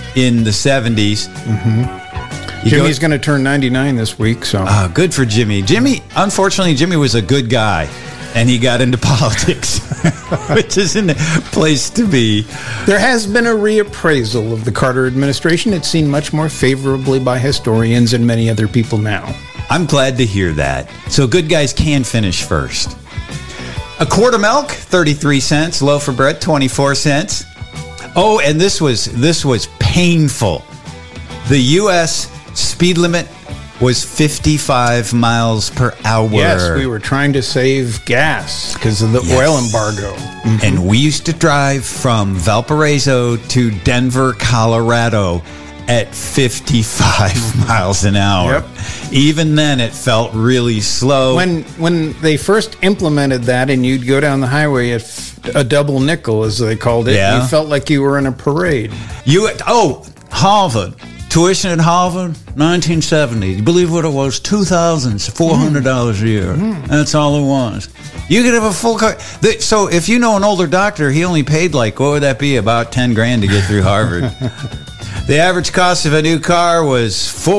in the 70s. Jimmy's going to turn 99 this week, so good for Jimmy. Unfortunately, Jimmy was a good guy, and he got into politics, which isn't a place to be. There has been a reappraisal of the Carter administration. It's seen much more favorably by historians and many other people now. I'm glad to hear that. So good guys can finish first. A quart of milk, 33 cents. Loaf of bread, 24 cents. Oh, and this was painful. The U.S. speed limit was 55 miles per hour. Yes, we were trying to save gas because of the oil embargo. And we used to drive from Valparaiso to Denver, Colorado at 55 miles an hour. Yep. Even then, it felt really slow. When they first implemented that and you'd go down the highway at a double nickel, as they called it, you felt like you were in a parade. Harvard. Tuition at Harvard, 1970. You believe what it was? $2,400 a year. That's all it was. You could have a full car. So if you know an older doctor, he only paid what would that be? About $10,000 to get through Harvard. The average cost of a new car was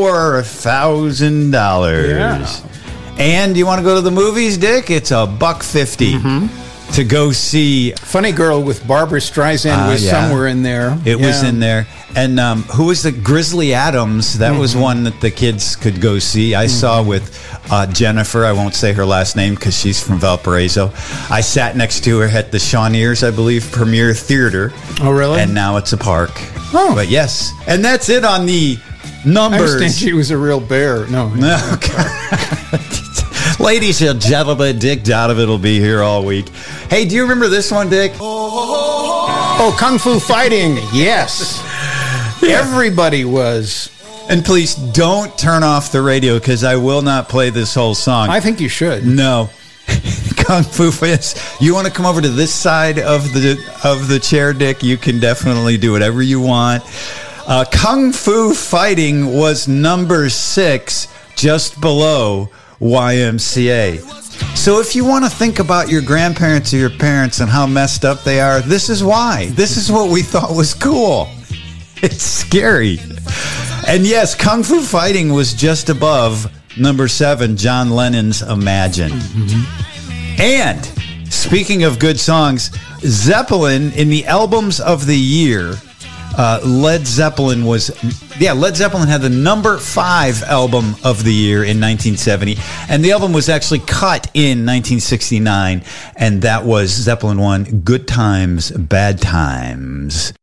$4,000. Yeah. And you want to go to the movies, Dick? It's $1.50 to go see. Funny Girl with Barbara Streisand was somewhere in there. It was in there. And who was the Grizzly Adams? That was one that the kids could go see. I saw with Jennifer. I won't say her last name because she's from Valparaiso. I sat next to her at the Shawnee,'s, I believe, Premier Theater. Oh, really? And now it's a park. Oh. But yes. And that's it on the numbers. I understand she was a real bear. No. Ladies and gentlemen, Dick Donovan will be here all week. Hey, do you remember this one, Dick? Oh, Kung Fu Fighting. Yes. Everybody was. And please don't turn off the radio because I will not play this whole song. I think you should. No. Kung Fu Fighting. You want to come over to this side of the chair, Dick? You can definitely do whatever you want. Kung Fu Fighting was number 6, just below YMCA. So if you want to think about your grandparents or your parents and how messed up they are, this is why. This is what we thought was cool. It's scary. And yes, Kung Fu Fighting was just above number 7, John Lennon's Imagine. And speaking of good songs, Zeppelin, in the albums of the year, Led Zeppelin had the number 5 album of the year in 1970, and the album was actually cut in 1969, and that was Zeppelin 1, Good Times, Bad Times.